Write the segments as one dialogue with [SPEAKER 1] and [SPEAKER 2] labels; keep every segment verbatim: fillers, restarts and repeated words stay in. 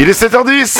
[SPEAKER 1] Il est sept heures dix.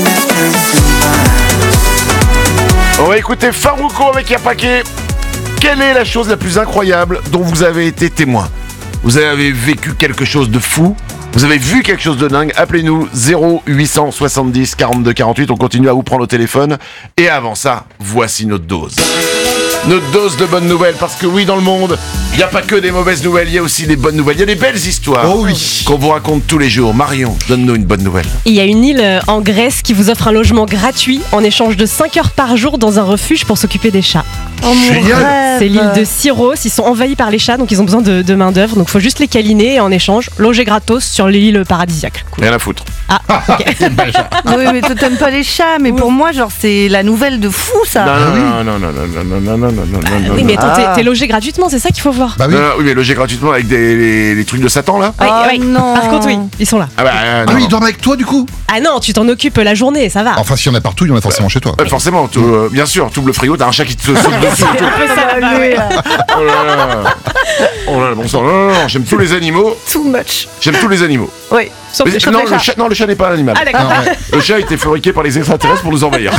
[SPEAKER 1] On va écouter Farruko avec Yapake. Quelle est la chose la plus incroyable dont vous avez été témoin? Vous avez vécu quelque chose de fou? Vous avez vu quelque chose de dingue? Appelez-nous zéro huit cent soixante-dix quarante-deux quarante-huit. On continue à vous prendre au téléphone. Et avant ça, voici notre dose. Notre dose de bonnes nouvelles. Parce que oui, dans le monde, il n'y a pas que des mauvaises nouvelles. Il y a aussi des bonnes nouvelles. Il y a des belles histoires.
[SPEAKER 2] Oh oui.
[SPEAKER 1] Qu'on vous raconte tous les jours. Marion, donne-nous une bonne nouvelle.
[SPEAKER 3] Il y a une île en Grèce qui vous offre un logement gratuit en échange de cinq heures par jour dans un refuge pour s'occuper des chats.
[SPEAKER 2] Oh mon rêve.
[SPEAKER 3] C'est l'île de Syros. Ils sont envahis par les chats, donc ils ont besoin de, de main d'œuvre. Donc il faut juste les câliner et en échange, loger gratos sur l'île paradisiaque. Cool.
[SPEAKER 1] Rien à foutre.
[SPEAKER 3] Ah, ok.
[SPEAKER 4] Oui, mais toi t'aimes pas les chats, mais pour moi, genre, c'est la nouvelle de fou, ça.
[SPEAKER 1] Non, non, non, non, non, non, non, non, non, non, non, non.
[SPEAKER 3] Oui, mais attends, t'es,
[SPEAKER 4] Ah.
[SPEAKER 3] t'es logé gratuitement, c'est ça qu'il faut voir.
[SPEAKER 2] Bah oui.
[SPEAKER 1] Non, non, oui, mais loger gratuitement avec des, les, les trucs de Satan, là?
[SPEAKER 3] Oui,
[SPEAKER 4] Oh
[SPEAKER 3] oui.
[SPEAKER 4] non.
[SPEAKER 3] Par contre, oui, ils sont là.
[SPEAKER 1] Ah bah, euh,
[SPEAKER 2] Ah
[SPEAKER 1] non.
[SPEAKER 2] oui, ils dorment avec toi du coup.
[SPEAKER 3] Ah non, tu t'en occupes la journée, ça va.
[SPEAKER 2] Enfin, s'il y en a partout, il y en a forcément chez toi.
[SPEAKER 1] Euh, forcément, tu- euh, bien sûr, tu ouvres le frigo, t'as un chat qui te saute dessus.
[SPEAKER 3] C'est un peu ça là-bas, ouais.
[SPEAKER 1] Oh là là. Oh là là, bon sang. Non, non, non, j'aime tous les animaux.
[SPEAKER 4] Too much.
[SPEAKER 1] J'aime tous les animaux.
[SPEAKER 4] Oui.
[SPEAKER 3] Sauf
[SPEAKER 1] Mais-
[SPEAKER 3] sauf
[SPEAKER 1] non,
[SPEAKER 3] les
[SPEAKER 1] le
[SPEAKER 3] chats.
[SPEAKER 1] chat, non, le chat n'est pas un animal.
[SPEAKER 3] Ah d'accord.
[SPEAKER 2] Non, ouais.
[SPEAKER 1] Le chat a été fabriqué par les extraterrestres pour nous envahir.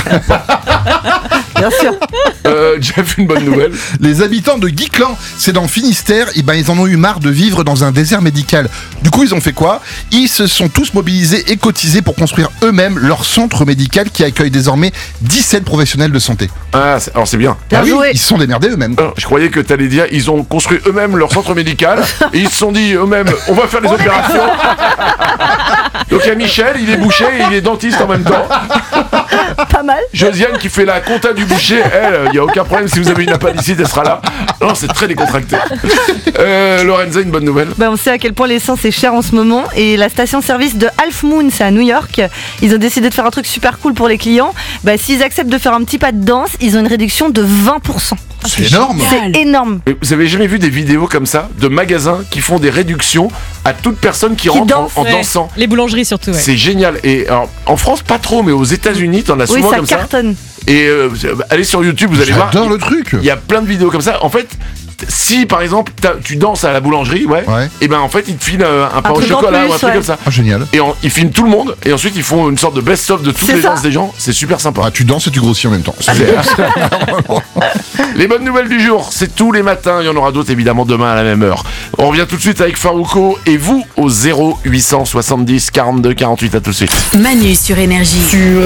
[SPEAKER 4] Bien sûr.
[SPEAKER 1] Euh, Jeff, une bonne nouvelle.
[SPEAKER 2] Les habitants de Guiclan, c'est dans le Finistère, et ben ils en ont eu marre de vivre dans un désert médical. Du coup, ils ont fait quoi? Ils se sont tous mobilisés et cotisés pour construire eux-mêmes leur centre médical qui accueille désormais dix-sept professionnels de santé.
[SPEAKER 1] Ah, c'est- alors c'est bien.
[SPEAKER 4] Bien
[SPEAKER 2] Ah oui,
[SPEAKER 4] joué.
[SPEAKER 2] ils se sont démerdés eux-mêmes.
[SPEAKER 1] Alors, je croyais que t'allais dire, ils ont construit eux-mêmes leur centre médical et ils se sont dit eux-mêmes, on va faire les opérations. Donc il y a Michel, il est boucher et il est dentiste en même temps.
[SPEAKER 4] Pas mal.
[SPEAKER 1] Josiane qui fait la compta du boucher, elle, il n'y a aucun problème, si vous avez une appendicite, elle sera là. Non, c'est très décontracté. Euh, Lorenza, une bonne nouvelle.
[SPEAKER 4] Ben, on sait à quel point l'essence est chère en ce moment et la station-service de Half Moon, c'est à New York. Ils ont décidé de faire un truc super cool pour les clients. Ben, s'ils acceptent de faire un petit pas de danse, ils ont une réduction de vingt pour cent.
[SPEAKER 2] C'est énorme.
[SPEAKER 4] C'est énorme.
[SPEAKER 1] Mais vous avez jamais vu des vidéos comme ça de magasins qui font des réductions à toute personne qui,
[SPEAKER 4] Qui
[SPEAKER 1] rentre
[SPEAKER 4] danse,
[SPEAKER 1] en, en
[SPEAKER 3] Ouais.
[SPEAKER 1] dansant?
[SPEAKER 3] Les boulangeries surtout, ouais.
[SPEAKER 1] C'est génial. Et alors, en France, pas trop, mais aux États-Unis, t'en as
[SPEAKER 4] Oui,
[SPEAKER 1] souvent
[SPEAKER 4] ça
[SPEAKER 1] comme
[SPEAKER 4] cartonne.
[SPEAKER 1] ça. Et euh, allez sur YouTube, vous allez voir.
[SPEAKER 2] J'adore le truc.
[SPEAKER 1] Il y a plein de vidéos comme ça. En fait, si par exemple t'as- tu danses à la boulangerie, ouais,
[SPEAKER 2] Ouais.
[SPEAKER 1] et ben en fait ils te filent euh, un pain au
[SPEAKER 4] truc en
[SPEAKER 1] chocolat
[SPEAKER 4] plus,
[SPEAKER 1] ou un truc
[SPEAKER 4] ouais.
[SPEAKER 1] comme ça.
[SPEAKER 2] Ah, génial.
[SPEAKER 1] Et en- ils filment tout le monde et ensuite ils font une sorte de best-of de toutes
[SPEAKER 4] C'est
[SPEAKER 1] les
[SPEAKER 4] ça.
[SPEAKER 1] danses des gens. C'est super sympa.
[SPEAKER 2] Ah, tu danses et tu grossis en même temps. C'est-
[SPEAKER 1] Les bonnes nouvelles du jour, c'est tous les matins. Il y en aura d'autres évidemment demain à la même heure. On revient tout de suite avec Farruko et vous au zéro huit cent soixante-dix quarante-deux quarante-huit. À tout de suite.
[SPEAKER 5] Manu sur Énergie.